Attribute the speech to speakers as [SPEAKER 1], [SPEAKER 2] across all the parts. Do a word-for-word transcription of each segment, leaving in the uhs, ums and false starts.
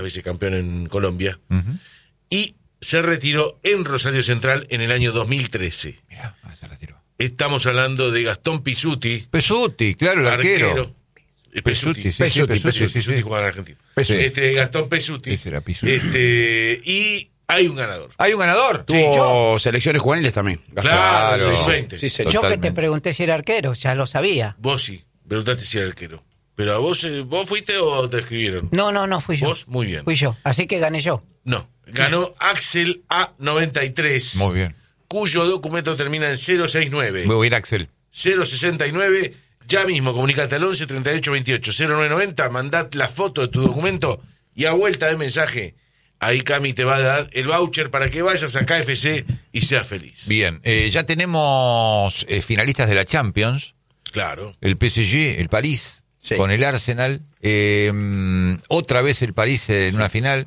[SPEAKER 1] veces campeón en Colombia,
[SPEAKER 2] Uh-huh.
[SPEAKER 1] y se retiró en Rosario Central en el año dos mil trece.
[SPEAKER 2] Mirá, se retiró.
[SPEAKER 1] Estamos hablando de Gastón Pisuti,
[SPEAKER 2] Pesuti, claro, el arquero.
[SPEAKER 1] arquero. Eh,
[SPEAKER 2] Pesuti,
[SPEAKER 1] Pesuti,
[SPEAKER 2] sí, sí,
[SPEAKER 3] Pesuti,
[SPEAKER 2] Pesuti,
[SPEAKER 1] Pesuti,
[SPEAKER 2] sí,
[SPEAKER 1] Pesuti
[SPEAKER 2] sí.
[SPEAKER 1] jugaba en Argentina.
[SPEAKER 3] Pesuti.
[SPEAKER 1] Este, Gastón Pesuti.
[SPEAKER 2] Ese era Pisuti.
[SPEAKER 1] Este, y hay un ganador.
[SPEAKER 2] ¿Hay un ganador?
[SPEAKER 3] Tuvo selecciones juveniles también.
[SPEAKER 1] Claro,
[SPEAKER 2] Claro.
[SPEAKER 1] sub veinte.
[SPEAKER 3] Sí, señor.
[SPEAKER 4] Yo que
[SPEAKER 2] Totalmente.
[SPEAKER 4] te pregunté si era arquero, ya lo sabía.
[SPEAKER 1] Vos sí, preguntaste si era arquero. Pero a vos, eh, ¿vos fuiste o te escribieron?
[SPEAKER 4] No, no, no, fui yo.
[SPEAKER 1] Vos, muy bien.
[SPEAKER 4] Fui yo, así que gané yo.
[SPEAKER 1] No, ganó Axel A noventa y tres.
[SPEAKER 2] Muy bien.
[SPEAKER 1] Cuyo documento termina en cero sesenta y nueve.
[SPEAKER 2] Muy bien, Axel.
[SPEAKER 1] cero sesenta y nueve. Ya mismo, comunicate al once treinta y ocho veintiocho cero nueve noventa, mandad la foto de tu documento y a vuelta de mensaje, ahí Cami te va a dar el voucher para que vayas a K F C y seas feliz.
[SPEAKER 2] Bien, eh, ya tenemos eh, finalistas de la Champions.
[SPEAKER 1] Claro.
[SPEAKER 2] El P S G, el París,
[SPEAKER 3] Sí.
[SPEAKER 2] con el Arsenal. Eh, otra vez el París en una final,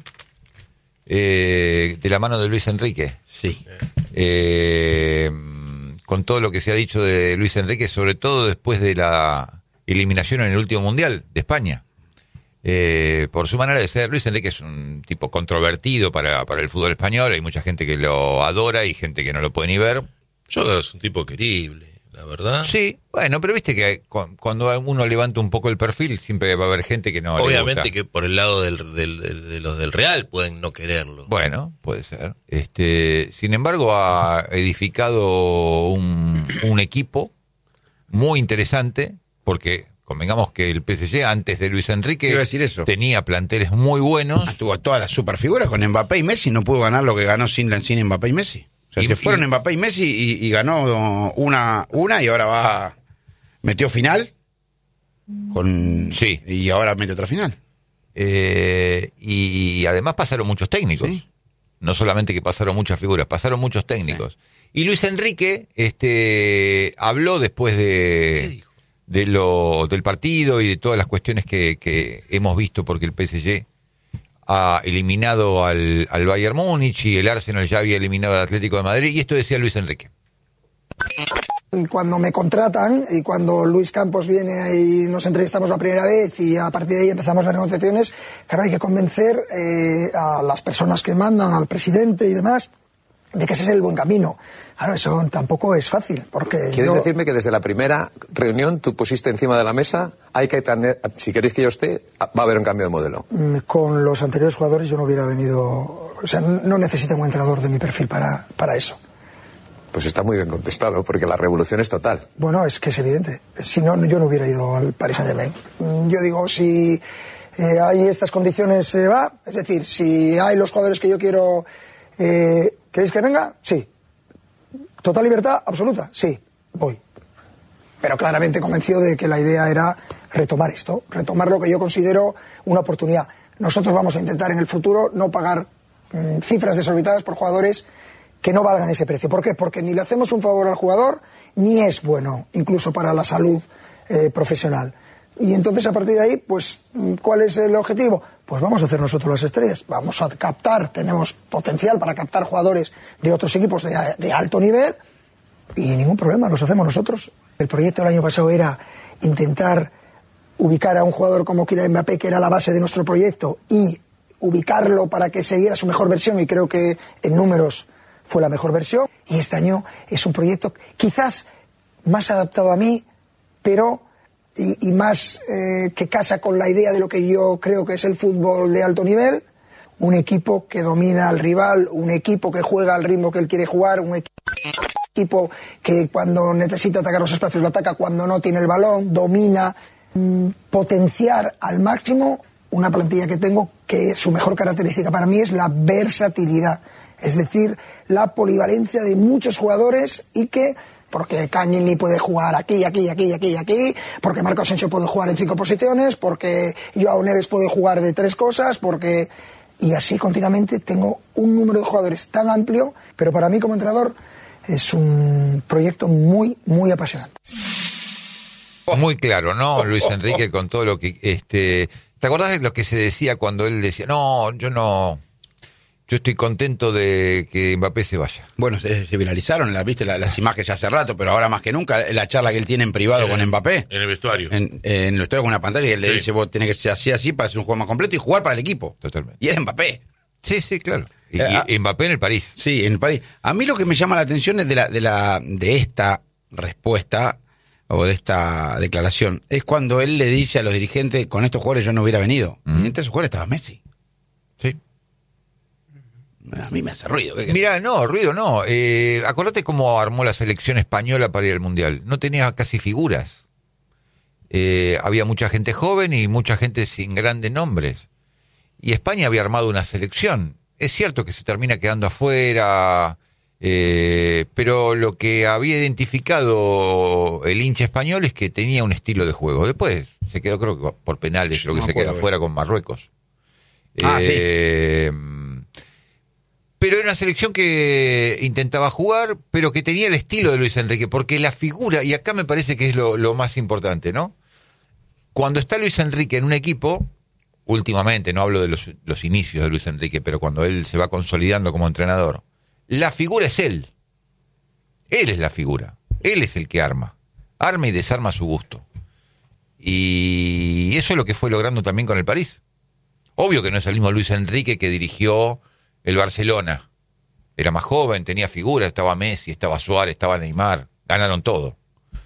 [SPEAKER 2] eh, de la mano de Luis Enrique.
[SPEAKER 3] Sí.
[SPEAKER 2] Eh, con todo lo que se ha dicho de Luis Enrique, sobre todo después de la eliminación en el último Mundial de España. Eh, por su manera de ser, Luis Enrique es un tipo controvertido para, para el fútbol español. Hay mucha gente que lo adora y gente que no lo puede ni ver.
[SPEAKER 1] Yo es un tipo querible, la verdad.
[SPEAKER 2] Sí, bueno, pero viste que cu- cuando uno levanta un poco el perfil, siempre va a haber gente que no
[SPEAKER 5] Obviamente
[SPEAKER 2] le gusta.
[SPEAKER 5] que por el lado del, del- del- de los del Real pueden no quererlo.
[SPEAKER 2] Bueno, puede ser. Este, sin embargo, ha edificado un, un equipo muy interesante, porque convengamos que el P S G antes de Luis Enrique
[SPEAKER 3] Iba a decir eso.
[SPEAKER 2] tenía planteles muy buenos.
[SPEAKER 3] Tuvo todas las superfiguras con Mbappé y Messi, no pudo ganar lo que ganó sin, sin Mbappé y Messi. O sea,
[SPEAKER 2] Y-
[SPEAKER 3] se fueron
[SPEAKER 2] y-
[SPEAKER 3] Mbappé y Messi y, y ganó una, una y ahora va, metió final con
[SPEAKER 2] Sí.
[SPEAKER 3] y ahora mete otra final.
[SPEAKER 2] Eh, y, y además pasaron muchos técnicos.
[SPEAKER 3] Sí.
[SPEAKER 2] No solamente que pasaron muchas figuras, pasaron muchos técnicos. Y Luis Enrique este, habló después de, de lo, del partido y de todas las cuestiones que, que hemos visto, porque el P S G ha eliminado al, al Bayern Múnich y el Arsenal ya había eliminado al Atlético de Madrid. Y esto decía Luis Enrique.
[SPEAKER 6] Cuando me contratan y cuando Luis Campos viene y nos entrevistamos la primera vez y a partir de ahí empezamos las negociaciones, claro, hay que convencer eh, a las personas que mandan, al presidente y demás, de que ese es el buen camino. Claro, eso tampoco es fácil, porque
[SPEAKER 7] ¿Quieres
[SPEAKER 6] yo-
[SPEAKER 7] decirme que desde la primera reunión tú pusiste encima de la mesa, hay que tener, si queréis que yo esté, va a haber un cambio de modelo?
[SPEAKER 6] mm, con los anteriores jugadores yo no hubiera venido, o sea, no necesito un entrenador de mi perfil para, para eso.
[SPEAKER 7] Pues está muy bien contestado, porque la revolución es total.
[SPEAKER 6] Bueno, es que es evidente. Si no, yo no hubiera ido al Paris Saint-Germain. Mm, Yo digo, si eh, hay estas condiciones, se va. Es decir, si hay los jugadores que yo quiero, eh, ¿queréis que venga? Sí. ¿Total libertad? Absoluta. Sí, voy. Pero claramente convencido de que la idea era retomar esto, retomar lo que yo considero una oportunidad. Nosotros vamos a intentar en el futuro no pagar mm, cifras desorbitadas por jugadores que no valgan ese precio. ¿Por qué? Porque ni le hacemos un favor al jugador, ni es bueno, incluso para la salud eh, profesional. Y entonces, a partir de ahí, pues, ¿cuál es el objetivo? Pues vamos a hacer nosotros las estrellas. Vamos a captar, tenemos potencial para captar jugadores de otros equipos de, de alto nivel y ningún problema, los hacemos nosotros. El proyecto del año pasado era intentar ubicar a un jugador como Kylian Mbappé, que era la base de nuestro proyecto, y ubicarlo para que se viera su mejor versión, y creo que en números fue la mejor versión. Y este año es un proyecto quizás más adaptado a mí, pero y, y más eh, que casa con la idea de lo que yo creo que es el fútbol de alto nivel. Un equipo que domina al rival, un equipo que juega al ritmo que él quiere jugar, un equipo que cuando necesita atacar los espacios lo ataca, cuando no tiene el balón, domina. Mm, potenciar al máximo una plantilla que tengo, que su mejor característica para mí es la versatilidad. Es decir, la polivalencia de muchos jugadores, y que, porque Cañini puede jugar aquí, aquí, aquí, aquí, aquí, porque Marco Asensio puede jugar en cinco posiciones, porque Joao Neves puede jugar de tres cosas, porque... Y así continuamente tengo un número de jugadores tan amplio, pero para mí como entrenador es un proyecto muy, muy apasionante.
[SPEAKER 2] Muy claro, ¿no? Luis Enrique con todo lo que... este ¿Te acordás de lo que se decía cuando él decía, no, yo no... Yo estoy contento de que Mbappé se vaya.
[SPEAKER 3] Bueno, se, se viralizaron, las viste la- las imágenes ya hace rato, pero ahora más que nunca, la charla que él tiene en privado
[SPEAKER 1] En
[SPEAKER 3] con
[SPEAKER 1] el-
[SPEAKER 3] Mbappé.
[SPEAKER 1] En el vestuario.
[SPEAKER 3] En, en lo estoy con una pantalla y él le
[SPEAKER 1] Sí.
[SPEAKER 3] dice, vos tenés que ser así, así para ser un juego más completo y jugar para el equipo.
[SPEAKER 2] Totalmente.
[SPEAKER 3] Y es Mbappé.
[SPEAKER 2] Sí, sí, claro. Y,
[SPEAKER 3] Eh, ah.
[SPEAKER 2] y Mbappé en el París.
[SPEAKER 3] Sí, en París. A mí lo que me llama la atención es de la, de la, de esta respuesta o de esta declaración, es cuando él le dice a los dirigentes, con estos jugadores yo no hubiera venido.
[SPEAKER 2] Mm.
[SPEAKER 3] Y entre esos jugadores estaba Messi.
[SPEAKER 2] Sí.
[SPEAKER 3] A mí me hace ruido. ¿qué querés?
[SPEAKER 2] Mira, no, ruido no. Eh, acordate cómo armó la selección española para ir al Mundial. No tenía casi figuras. Eh, había mucha gente joven y mucha gente sin grandes nombres. Y España había armado una selección. Es cierto que se termina quedando afuera, eh, pero lo que había identificado el hincha español es que tenía un estilo de juego. Después se quedó, creo que por penales,
[SPEAKER 3] No
[SPEAKER 2] lo que
[SPEAKER 3] me
[SPEAKER 2] se queda
[SPEAKER 3] acuerdo.
[SPEAKER 2] afuera con Marruecos.
[SPEAKER 3] Ah, sí.
[SPEAKER 2] Eh, Pero era una selección que intentaba jugar, pero que tenía el estilo de Luis Enrique, porque la figura, y acá me parece que es lo, lo más importante, ¿no? Cuando está Luis Enrique en un equipo, últimamente, no hablo de los, los inicios de Luis Enrique, pero cuando él se va consolidando como entrenador, la figura es él. Él es la figura. Él es el que arma. Arma y desarma a su gusto. Y eso es lo que fue logrando también con el París. Obvio que no es el mismo Luis Enrique que dirigió el Barcelona. Era más joven, tenía figura, estaba Messi, estaba Suárez, estaba Neymar, ganaron todo.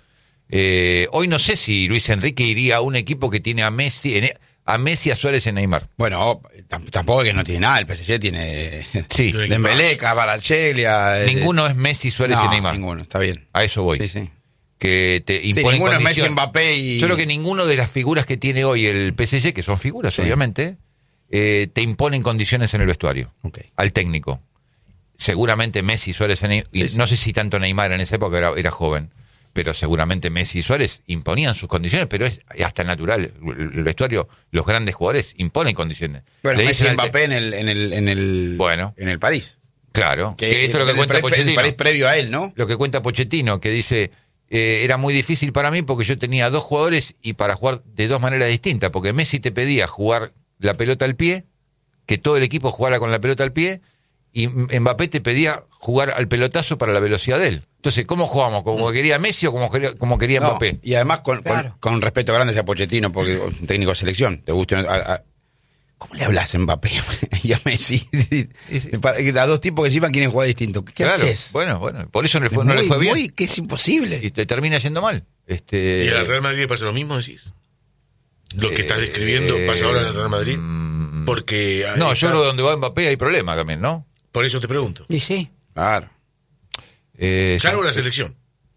[SPEAKER 2] Eh, hoy no sé si Luis Enrique iría a un equipo que tiene a Messi, en- a Messi, a Suárez y a Neymar.
[SPEAKER 3] Bueno, tam- tampoco es que no tiene nada, el P S G tiene
[SPEAKER 2] Sí,
[SPEAKER 1] Tiene
[SPEAKER 3] Dembélé, Kvaratskhelia, eh,
[SPEAKER 2] ninguno es Messi, Suárez
[SPEAKER 3] no,
[SPEAKER 2] y Neymar.
[SPEAKER 3] ninguno, está bien.
[SPEAKER 2] A eso voy.
[SPEAKER 3] Sí, sí.
[SPEAKER 2] Que te
[SPEAKER 3] Sí,
[SPEAKER 2] imponen
[SPEAKER 3] ninguno es Messi,
[SPEAKER 2] condiciones.
[SPEAKER 3] Mbappé y...
[SPEAKER 2] Yo creo que ninguno de las figuras que tiene hoy el P S G, que son figuras
[SPEAKER 3] Sí.
[SPEAKER 2] obviamente, eh, te imponen condiciones en el vestuario,
[SPEAKER 3] Ok.
[SPEAKER 2] al técnico. Seguramente Messi, Suárez, y Ney- y
[SPEAKER 3] Sí, sí.
[SPEAKER 2] no sé si tanto Neymar en esa época era, era joven, pero seguramente Messi y Suárez imponían sus condiciones, pero es hasta natural. El, el vestuario, los grandes jugadores imponen condiciones.
[SPEAKER 3] Bueno,
[SPEAKER 2] Le
[SPEAKER 3] Messi y
[SPEAKER 2] dicen al te-
[SPEAKER 3] Mbappé en el, en el, en el,
[SPEAKER 2] Bueno.
[SPEAKER 3] en el París.
[SPEAKER 2] Claro,
[SPEAKER 3] Que,
[SPEAKER 2] que esto es lo que
[SPEAKER 3] el
[SPEAKER 2] cuenta
[SPEAKER 3] pre-
[SPEAKER 2] Pochettino.
[SPEAKER 3] el París previo a él, ¿no?
[SPEAKER 2] Lo que cuenta Pochettino, que dice, eh, era muy difícil para mí porque yo tenía dos jugadores y para jugar de dos maneras distintas, porque Messi te pedía jugar la pelota al pie, que todo el equipo jugara con la pelota al pie, y M- Mbappé te pedía jugar al pelotazo para la velocidad de él. Entonces, ¿cómo jugamos? ¿Como quería Messi o como quería, como quería
[SPEAKER 3] No,
[SPEAKER 2] Mbappé?
[SPEAKER 3] y además con, con-
[SPEAKER 4] Claro.
[SPEAKER 3] con respeto grande hacia Pochettino, porque es un técnico de selección, te gusta. a- a- ¿Cómo le hablas a Mbappé y a Messi? Para- A dos tipos que sepan quieren jugar distinto. ¿Qué
[SPEAKER 2] Claro,
[SPEAKER 3] haces?
[SPEAKER 2] bueno, bueno, por eso no le
[SPEAKER 3] Es
[SPEAKER 2] fue, no le
[SPEAKER 3] muy,
[SPEAKER 2] fue bien.
[SPEAKER 3] muy- que es imposible.
[SPEAKER 2] Y te termina yendo mal. Este,
[SPEAKER 1] ¿Y al Real Madrid le pasa lo mismo, decís? Lo que estás
[SPEAKER 2] Eh,
[SPEAKER 1] describiendo pasa ahora en el Real Madrid.
[SPEAKER 2] mm,
[SPEAKER 1] Porque. ahí
[SPEAKER 2] No, yo
[SPEAKER 1] está.
[SPEAKER 2] creo que donde va Mbappé hay problema también, ¿no?
[SPEAKER 1] Por eso te pregunto.
[SPEAKER 4] Y sí.
[SPEAKER 3] Claro.
[SPEAKER 2] Eh,
[SPEAKER 1] Salvo la selección.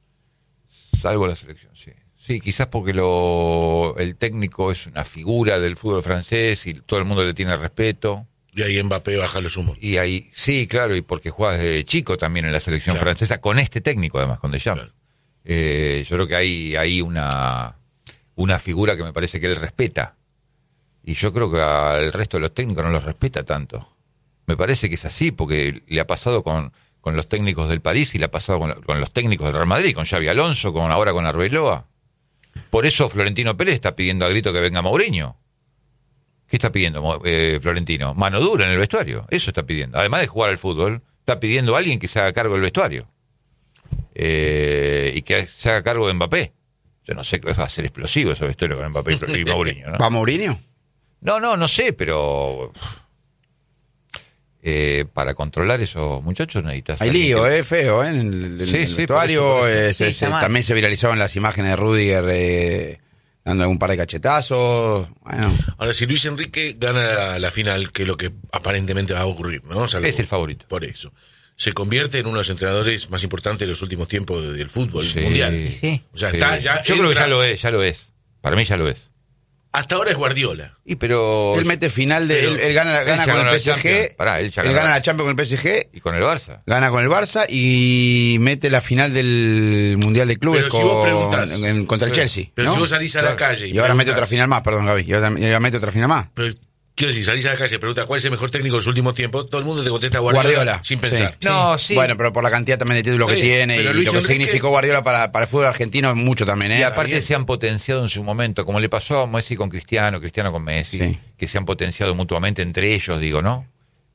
[SPEAKER 2] Salvo la selección, sí. Sí, quizás porque lo, el técnico es una figura del fútbol francés y todo el mundo le tiene respeto.
[SPEAKER 1] Y ahí Mbappé baja los humos.
[SPEAKER 2] Y ahí, sí, claro, y porque juega desde chico también en la selección
[SPEAKER 1] Claro.
[SPEAKER 2] francesa, con este técnico además, con Deschamps.
[SPEAKER 1] Claro.
[SPEAKER 2] Eh, yo creo que hay, hay una, una figura que me parece que él respeta. Y yo creo que al resto de los técnicos no los respeta tanto. Me parece que es así, porque le ha pasado con, con los técnicos del París y le ha pasado con, con los técnicos del Real Madrid, con Xavi Alonso, con ahora con Arbeloa. Por eso Florentino Pérez está pidiendo a grito que venga Mourinho. ¿Qué está pidiendo Mo- eh, Florentino? Mano dura en el vestuario. Eso está pidiendo. Además de jugar al fútbol, está pidiendo a alguien que se haga cargo del vestuario. Eh, y que se haga cargo de Mbappé. Yo no sé qué va a ser explosivo ese vestuario con Mbappé y y Mourinho, ¿no?
[SPEAKER 3] ¿Va Mourinho?
[SPEAKER 2] No, no, no sé, pero eh, para controlar esos muchachos necesitas...
[SPEAKER 3] Hay
[SPEAKER 2] alguien
[SPEAKER 3] lío,
[SPEAKER 2] que-
[SPEAKER 3] eh, feo, ¿eh? En el, en
[SPEAKER 2] Sí,
[SPEAKER 3] el
[SPEAKER 2] sí,
[SPEAKER 3] vestuario.
[SPEAKER 2] por eso, por eso.
[SPEAKER 3] eh, se-
[SPEAKER 4] Sí,
[SPEAKER 3] se-
[SPEAKER 4] está mal.
[SPEAKER 3] también se viralizaron las imágenes de Rudiger eh, dando algún par de cachetazos. Bueno,
[SPEAKER 1] Ahora, si Luis Enrique gana la, la final, que es lo que aparentemente va a ocurrir, ¿no? Salvo-
[SPEAKER 2] Es el favorito.
[SPEAKER 1] Por eso. Se convierte en uno de los entrenadores más importantes de los últimos tiempos de- del fútbol
[SPEAKER 2] Sí.
[SPEAKER 1] mundial.
[SPEAKER 4] Y sí.
[SPEAKER 1] O sea,
[SPEAKER 2] Sí.
[SPEAKER 1] está ya.
[SPEAKER 2] Yo creo que
[SPEAKER 1] entra-
[SPEAKER 2] ya lo es, ya lo es. Para mí ya lo es.
[SPEAKER 1] Hasta ahora es Guardiola.
[SPEAKER 2] Y pero...
[SPEAKER 3] él mete final de.
[SPEAKER 1] Pero-
[SPEAKER 3] Él, él gana,
[SPEAKER 2] Él
[SPEAKER 3] gana
[SPEAKER 2] ya
[SPEAKER 3] con el
[SPEAKER 2] ganó la
[SPEAKER 3] P S G.
[SPEAKER 2] Champions. Pará, él ya
[SPEAKER 3] él
[SPEAKER 2] ganó
[SPEAKER 3] gana
[SPEAKER 2] la-
[SPEAKER 3] la Champions con el P S G.
[SPEAKER 2] Y con el Barça.
[SPEAKER 3] Gana con el Barça y mete la final del Mundial de Clubes
[SPEAKER 1] Pero si vos
[SPEAKER 3] con-
[SPEAKER 1] preguntás-
[SPEAKER 3] en- en- contra el
[SPEAKER 2] Pero-
[SPEAKER 3] Chelsea.
[SPEAKER 1] Pero
[SPEAKER 3] ¿no?
[SPEAKER 1] si vos salís a la calle y,
[SPEAKER 3] Y ahora mete
[SPEAKER 1] preguntás-
[SPEAKER 3] otra final más, perdón, Gaby. Y ahora, y ahora mete otra final más.
[SPEAKER 1] Pero, quiero decir, salís a la calle y preguntas cuál es el mejor técnico de los últimos tiempos, todo el mundo te contesta Guardiola,
[SPEAKER 3] Guardiola.
[SPEAKER 1] sin pensar.
[SPEAKER 3] Sí.
[SPEAKER 2] No, sí.
[SPEAKER 3] Bueno, pero por la cantidad también de títulos que
[SPEAKER 1] Sí,
[SPEAKER 3] tiene y
[SPEAKER 1] pero
[SPEAKER 3] lo
[SPEAKER 1] Luis
[SPEAKER 3] que
[SPEAKER 1] Enrique-
[SPEAKER 3] significó Guardiola para, para el fútbol argentino mucho también, ¿eh?
[SPEAKER 2] Y aparte
[SPEAKER 1] bien.
[SPEAKER 2] se han potenciado en su momento, como le pasó a Messi con Cristiano, Cristiano con Messi,
[SPEAKER 3] Sí.
[SPEAKER 2] que se han potenciado mutuamente entre ellos, digo, ¿no?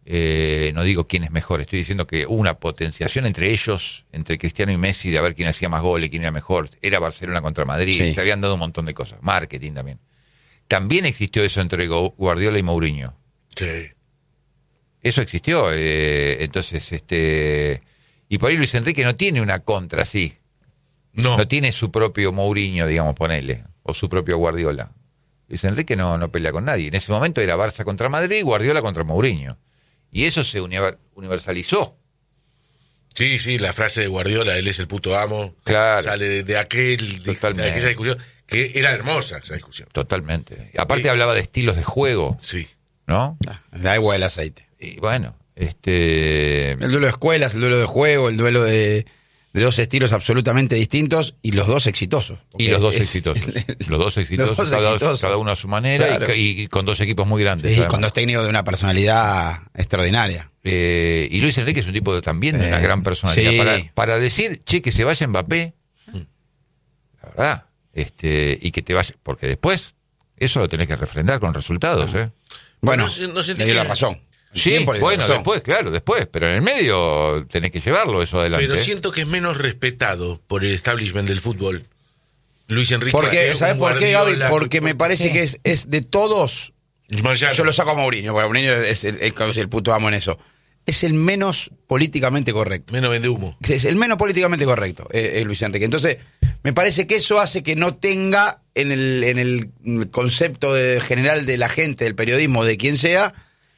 [SPEAKER 2] Eh, no digo quién es mejor, estoy diciendo que hubo una potenciación entre ellos, entre Cristiano y Messi, de a ver quién hacía más goles, quién era mejor. Era Barcelona contra Madrid,
[SPEAKER 3] Sí.
[SPEAKER 2] se habían dado un montón de cosas, marketing también. También existió eso entre Guardiola y Mourinho.
[SPEAKER 1] Sí.
[SPEAKER 2] Eso existió, eh, entonces, este... Y por ahí Luis Enrique no tiene una contra así.
[SPEAKER 1] No.
[SPEAKER 2] No tiene su propio Mourinho, digamos, ponele, o su propio Guardiola. Luis Enrique no, no pelea con nadie. En ese momento era Barça contra Madrid, Guardiola contra Mourinho. Y eso se univer- universalizó.
[SPEAKER 1] Sí, sí, la frase de Guardiola, él es el puto amo.
[SPEAKER 2] Claro.
[SPEAKER 1] Sale de, de aquel, de,
[SPEAKER 2] Totalmente.
[SPEAKER 1] de aquella discusión, que era hermosa esa discusión.
[SPEAKER 2] Totalmente. Aparte
[SPEAKER 1] Sí.
[SPEAKER 2] hablaba de estilos de juego,
[SPEAKER 1] Sí.
[SPEAKER 2] ¿no?
[SPEAKER 3] Ah, la agua del aceite.
[SPEAKER 2] Y bueno, este...
[SPEAKER 3] El duelo de escuelas, el duelo de juego, el duelo de, de dos estilos absolutamente distintos y los dos exitosos.
[SPEAKER 2] Y los dos
[SPEAKER 3] Es-
[SPEAKER 2] exitosos. Los dos exitosos,
[SPEAKER 3] Los dos
[SPEAKER 2] cada,
[SPEAKER 3] exitosos.
[SPEAKER 2] cada uno a su manera,
[SPEAKER 3] Claro.
[SPEAKER 2] y, y con dos equipos muy grandes.
[SPEAKER 3] Sí,
[SPEAKER 2] además.
[SPEAKER 3] con dos técnicos de una personalidad extraordinaria.
[SPEAKER 2] Eh, y Luis Enrique es un tipo de, también de
[SPEAKER 3] Sí.
[SPEAKER 2] una gran personalidad.
[SPEAKER 3] Sí.
[SPEAKER 2] Para, para decir, che, que se vaya Mbappé, la verdad, este, y que te vaya, porque después eso lo tenés que refrendar con resultados, ¿eh?
[SPEAKER 3] Bueno,
[SPEAKER 1] No se- no se
[SPEAKER 3] le dio la
[SPEAKER 1] entiende.
[SPEAKER 3] razón. El
[SPEAKER 2] Sí,
[SPEAKER 3] tiempo le dio
[SPEAKER 2] bueno,
[SPEAKER 3] razón.
[SPEAKER 2] después, claro, después, pero en el medio tenés que llevarlo eso adelante.
[SPEAKER 1] Pero
[SPEAKER 2] ¿eh?
[SPEAKER 1] siento que es menos respetado por el establishment del fútbol. Luis Enrique.
[SPEAKER 3] Porque,
[SPEAKER 1] es
[SPEAKER 3] ¿sabes
[SPEAKER 1] un
[SPEAKER 3] por qué,
[SPEAKER 1] Guardiola,
[SPEAKER 3] Gaby? Porque me parece
[SPEAKER 4] Sí.
[SPEAKER 3] que es, es de todos.
[SPEAKER 1] Mayano.
[SPEAKER 3] Yo lo saco a Mourinho, porque Mourinho es el, es el puto amo en eso. Es el menos políticamente correcto.
[SPEAKER 1] Menos vende humo.
[SPEAKER 3] Es el menos políticamente correcto, eh, eh, Luis Enrique. Entonces, me parece que eso hace que no tenga en el, en el concepto de- general de la gente, del periodismo, de quien sea,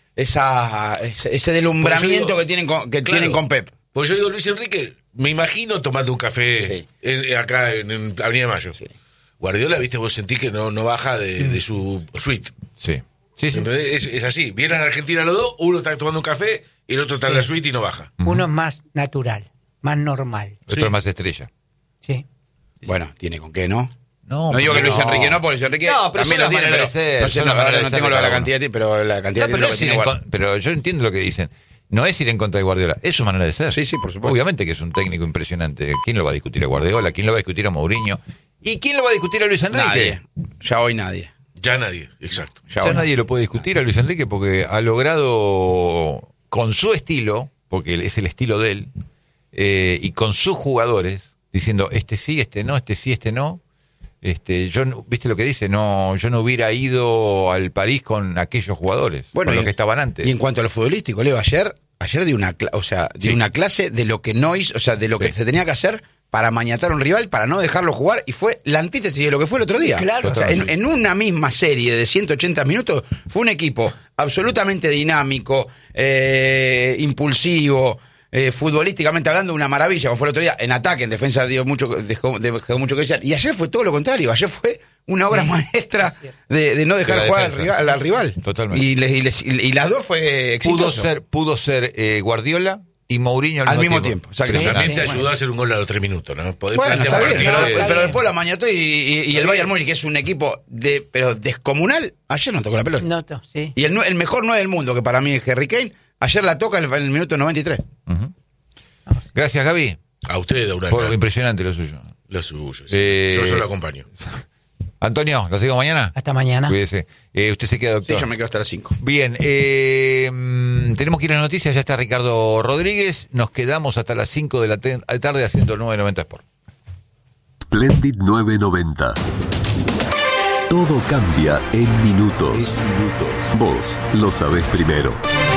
[SPEAKER 3] esa, ese, ese delumbramiento
[SPEAKER 1] Por eso digo,
[SPEAKER 3] que tienen con, que
[SPEAKER 1] claro,
[SPEAKER 3] tienen con Pep.
[SPEAKER 1] Pues yo digo, Luis Enrique, me imagino tomando un café
[SPEAKER 3] Sí.
[SPEAKER 1] en- acá en, en Avenida de Mayo.
[SPEAKER 3] Sí.
[SPEAKER 1] Guardiola, viste, vos sentís que no, no baja de, de su suite.
[SPEAKER 2] Sí, sí, sí.
[SPEAKER 1] ¿Entendés? Es, es así. Vienen a Argentina los dos, uno está tomando un café y el otro está en la suite y no baja.
[SPEAKER 4] Uno es más natural, más normal.
[SPEAKER 2] Otro
[SPEAKER 1] Sí.
[SPEAKER 2] es más estrella.
[SPEAKER 4] Sí.
[SPEAKER 3] Bueno, tiene con qué, ¿no?
[SPEAKER 2] No,
[SPEAKER 3] No digo que
[SPEAKER 2] pero
[SPEAKER 3] Luis Enrique no, porque Luis Enrique
[SPEAKER 2] No, pero
[SPEAKER 3] también
[SPEAKER 2] son
[SPEAKER 3] lo tiene,
[SPEAKER 2] las
[SPEAKER 3] pero
[SPEAKER 2] maneras de ser,
[SPEAKER 3] no sé,
[SPEAKER 2] son
[SPEAKER 3] no,
[SPEAKER 2] las maneras
[SPEAKER 3] ahora
[SPEAKER 2] de
[SPEAKER 3] no
[SPEAKER 2] ser
[SPEAKER 3] tengo
[SPEAKER 2] de
[SPEAKER 3] lo de la
[SPEAKER 2] cada
[SPEAKER 3] cantidad, de- pero la cantidad
[SPEAKER 2] No,
[SPEAKER 3] de
[SPEAKER 2] pero,
[SPEAKER 3] títulos
[SPEAKER 2] no
[SPEAKER 3] que
[SPEAKER 2] es ir
[SPEAKER 3] tiene
[SPEAKER 2] en
[SPEAKER 3] Guardiola.
[SPEAKER 2] con- pero yo entiendo lo que dicen. No es ir en contra de Guardiola, es su manera de ser.
[SPEAKER 3] Sí, sí, por supuesto.
[SPEAKER 2] Obviamente que es un técnico impresionante. ¿Quién lo va a discutir a Guardiola? ¿Quién lo va a discutir a Mourinho? ¿Y quién lo va a discutir a Luis Enrique?
[SPEAKER 3] Nadie. Ya hoy nadie.
[SPEAKER 1] Ya nadie, exacto.
[SPEAKER 3] Ya,
[SPEAKER 2] Ya
[SPEAKER 3] hoy
[SPEAKER 2] nadie lo puede discutir a Luis Enrique porque ha logrado, con su estilo, porque es el estilo de él, eh, y con sus jugadores, diciendo este sí, este no, este sí, este no. Este, yo no- ¿viste lo que dice? No, yo no hubiera ido al París con aquellos jugadores,
[SPEAKER 3] Bueno,
[SPEAKER 2] con los
[SPEAKER 3] y-
[SPEAKER 2] que estaban antes.
[SPEAKER 3] Y en cuanto a lo futbolístico, Leo, ayer, ayer di una, cla- o sea, di
[SPEAKER 2] Sí.
[SPEAKER 3] una clase de lo que no hizo, o sea, de lo que
[SPEAKER 2] Sí.
[SPEAKER 3] se tenía que hacer para mañatar a un rival, para no dejarlo jugar, y fue la antítesis de lo que fue el otro día.
[SPEAKER 4] Claro.
[SPEAKER 3] O sea, en, en una misma serie de ciento ochenta minutos, fue un equipo absolutamente dinámico, eh, impulsivo, eh, futbolísticamente hablando, una maravilla, como fue el otro día. En ataque, en defensa dio mucho, dejó, dejó mucho que desear. Y ayer fue todo lo contrario, ayer fue una obra maestra de, de no dejar
[SPEAKER 2] De la
[SPEAKER 3] jugar al
[SPEAKER 2] defensa.
[SPEAKER 3] rival, al rival.
[SPEAKER 2] Totalmente.
[SPEAKER 3] Y, les- y les- y las dos fue exitoso.
[SPEAKER 2] pudo ser, pudo ser eh, Guardiola y Mourinho al,
[SPEAKER 3] Al mismo tiempo, exactamente.
[SPEAKER 1] También te
[SPEAKER 4] Sí,
[SPEAKER 1] ayudó a hacer un gol a los tres minutos, ¿no? Podés
[SPEAKER 3] Bueno,
[SPEAKER 1] plantear
[SPEAKER 3] está
[SPEAKER 1] un
[SPEAKER 3] bien,
[SPEAKER 1] partido
[SPEAKER 3] pero,
[SPEAKER 1] de-
[SPEAKER 3] pero después la mañató y, y- y el Bayern Múnich, que es un equipo de pero descomunal, ayer no tocó la pelota.
[SPEAKER 4] No, to- sí.
[SPEAKER 3] Y el, nue- el mejor nueve del mundo, que para mí es Harry Kane, ayer la toca en el, en el minuto noventa y tres.
[SPEAKER 2] Ujú. Gracias, Gaby.
[SPEAKER 1] A usted, Aurora.
[SPEAKER 2] Por- impresionante lo suyo.
[SPEAKER 1] Lo suyo, sí.
[SPEAKER 2] Eh,
[SPEAKER 1] Yo solo acompaño.
[SPEAKER 2] Antonio, ¿la sigo mañana?
[SPEAKER 4] Hasta mañana.
[SPEAKER 2] Cuídese. Eh, usted se queda,
[SPEAKER 3] Sí,
[SPEAKER 2] doctor.
[SPEAKER 3] yo me quedo hasta las cinco.
[SPEAKER 2] Bien, eh, mm, tenemos que ir a las noticias. Ya está Ricardo Rodríguez. Nos quedamos hasta las cinco de la te- tarde haciendo el nueve noventa Sport.
[SPEAKER 8] Splendid nueve noventa. Todo cambia en minutos. Vos lo sabés primero.